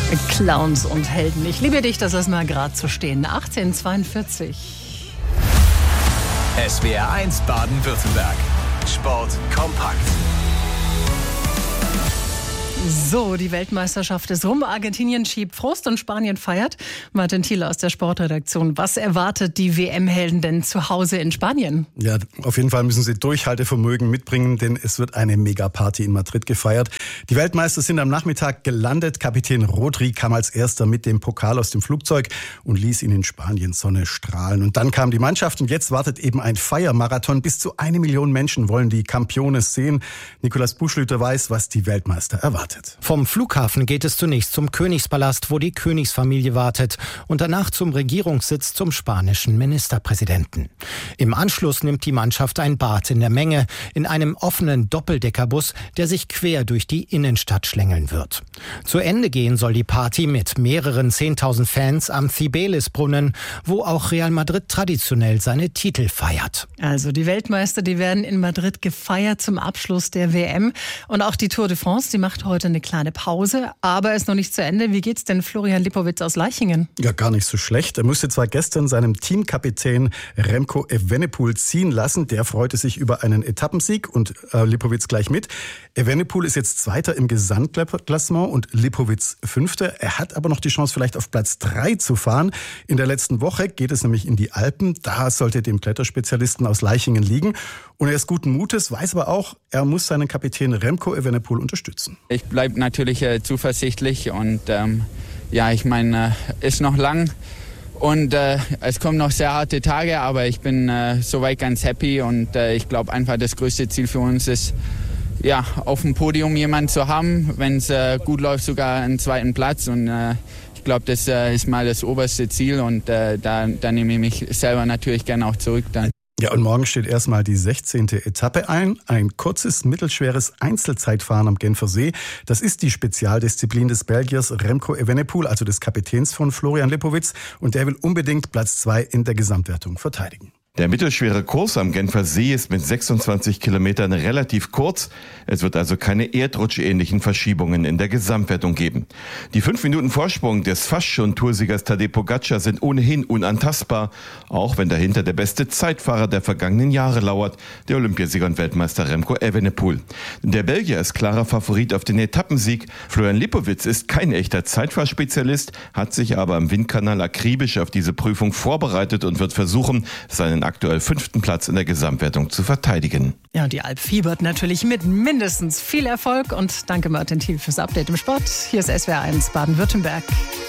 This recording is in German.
Clowns und Helden. Ich liebe dich, das lassen wir gerade so stehen. 1842. SWR 1 Baden-Württemberg. Sport kompakt. So, die Weltmeisterschaft ist rum. Argentinien schiebt Frust und Spanien feiert. Martin Thiele aus der Sportredaktion. Was erwartet die WM-Helden denn zu Hause in Spanien? Ja, auf jeden Fall müssen sie Durchhaltevermögen mitbringen, denn es wird eine Megaparty in Madrid gefeiert. Die Weltmeister sind am Nachmittag gelandet. Kapitän Rodri kam als erster mit dem Pokal aus dem Flugzeug und ließ ihn in Spanien Sonne strahlen. Und dann kam die Mannschaft und jetzt wartet eben ein Feiermarathon. Bis zu 1 Million Menschen wollen die Campeones sehen. Nikolaus Buschlüter weiß, was die Weltmeister erwartet. Vom Flughafen geht es zunächst zum Königspalast, wo die Königsfamilie wartet, und danach zum Regierungssitz zum spanischen Ministerpräsidenten. Im Anschluss nimmt die Mannschaft ein Bad in der Menge in einem offenen Doppeldeckerbus, der sich quer durch die Innenstadt schlängeln wird. Zu Ende gehen soll die Party mit mehreren 10.000 Fans am Cibeles-Brunnen, wo auch Real Madrid traditionell seine Titel feiert. Also die Weltmeister, die werden in Madrid gefeiert zum Abschluss der WM. Und auch die Tour de France, die macht heute eine kleine Pause, aber ist noch nicht zu Ende. Wie geht's denn Florian Lipowitz aus Laichingen? Ja, gar nicht so schlecht. Er musste zwar gestern seinem Teamkapitän Remco Evenepoel ziehen lassen. Der freute sich über einen Etappensieg und Lipowitz gleich mit. Evenepoel ist jetzt Zweiter im Gesamtklassement und Lipowitz Fünfter. Er hat aber noch die Chance, vielleicht auf Platz 3 zu fahren. In der letzten Woche geht es nämlich in die Alpen. Da sollte dem Kletterspezialisten aus Laichingen liegen. Und er ist guten Mutes, weiß aber auch, er muss seinen Kapitän Remco Evenepoel unterstützen. Ich bleibe natürlich zuversichtlich und ich meine, ist noch lang und es kommen noch sehr harte Tage, aber ich bin soweit ganz happy und ich glaube einfach, das größte Ziel für uns ist, auf dem Podium jemanden zu haben, wenn es gut läuft, sogar einen zweiten Platz und ich glaube, das ist mal das oberste Ziel und da nehme ich mich selber natürlich gerne auch zurück dann. Ja, und morgen steht erstmal die 16. Etappe ein. Ein kurzes, mittelschweres Einzelzeitfahren am Genfer See. Das ist die Spezialdisziplin des Belgiers Remco Evenepoel, also des Kapitäns von Florian Lipowitz. Und der will unbedingt Platz 2 in der Gesamtwertung verteidigen. Der mittelschwere Kurs am Genfer See ist mit 26 Kilometern relativ kurz. Es wird also keine erdrutschähnlichen Verschiebungen in der Gesamtwertung geben. Die 5 Minuten Vorsprung des fast schon Toursiegers Tadej Pogačar sind ohnehin unantastbar, auch wenn dahinter der beste Zeitfahrer der vergangenen Jahre lauert, der Olympiasieger und Weltmeister Remco Evenepoel. Der Belgier ist klarer Favorit auf den Etappensieg. Florian Lipowitz ist kein echter Zeitfahrspezialist, hat sich aber am Windkanal akribisch auf diese Prüfung vorbereitet und wird versuchen, seinen aktuell 5. Platz in der Gesamtwertung zu verteidigen. Ja, und die Alp fiebert natürlich mit mindestens viel Erfolg und danke Martin Thiel fürs Update im Sport. Hier ist SWR 1 Baden-Württemberg.